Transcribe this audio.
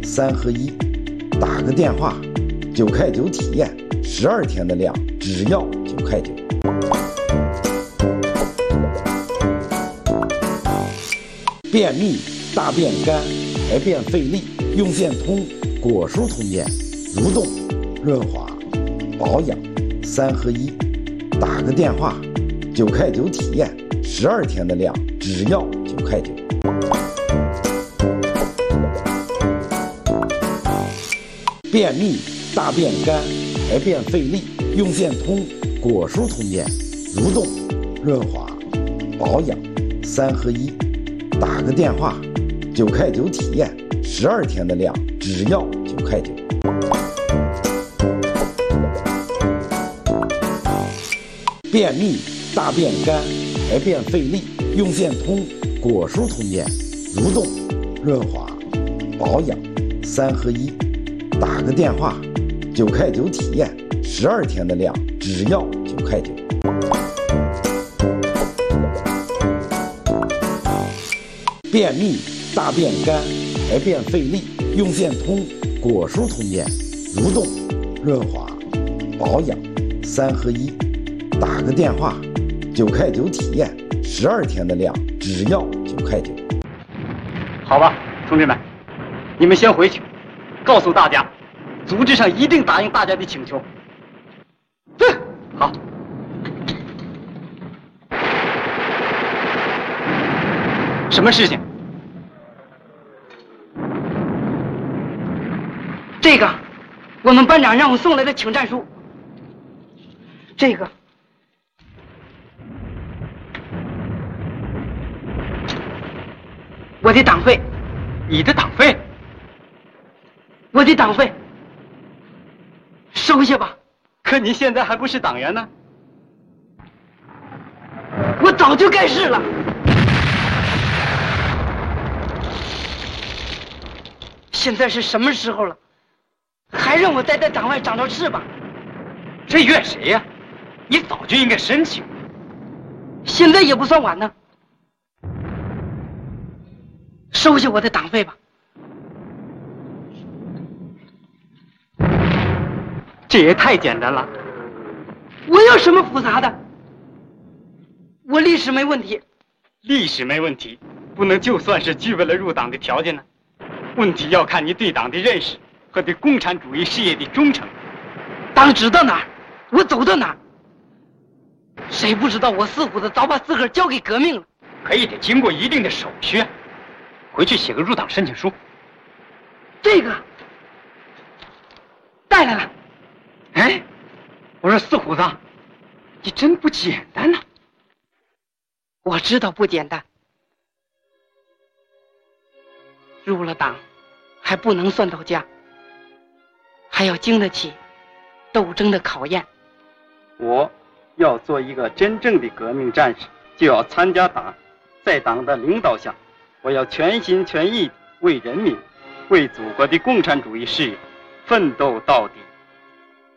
3合1，打个电话，9块9体验，12天的量，只要9块9。便秘、大便干、排便费力，用便通、果蔬通便，蠕动、润滑、保养，3合1，打个电话，9块9体验，12天的量，只要9块9。便秘、大便干、排便费力，用便通、果蔬通便，蠕动、润滑、保养，3合1，打个电话，9块9体验，12天的量，只要9块9。便秘、大便干、排便费力，用便通、果蔬通便，蠕动、润滑、保养，3合1，打个电话，9块9体验，12天的量，只要9块9。便秘、大便干、排便费力，用便通、果蔬通便，蠕动、润滑、保养，3合1，打个电话，9块9体验，12天的量，只要9块9。 好吧，同志们，你们先回去，告诉大家，组织上一定答应大家的请求。好。什么事情？ 这个，我们班长让我送来的请战书。这个，我的党费。 你的党费？ 我的党费，收下吧。 可您现在还不是党员呢。 我早就该是了。现在是什么时候了，还让我待在党外长着翅膀？ 这怨谁呀？你早就应该申请。 现在也不算晚呢。收下我的党费吧。 这也太简单了。 我有什么复杂的？我历史没问题。 历史没问题，不能就算是具备了入党的条件呢。问题要看你对党的认识和对共产主义事业的忠诚。 党指到哪儿，我走到哪儿。谁不知道我四虎子早把自个儿交给革命了？ 可也得经过一定的手续。回去写个入党申请书。 这个带来了。 哎，我说四虎子，你真不简单呐。 我知道不简单。入了党，还不能算到家，还要经得起斗争的考验。 我要做一个真正的革命战士，就要参加党，在党的领导下，我要全心全意为人民、为祖国的共产主义事业奋斗到底。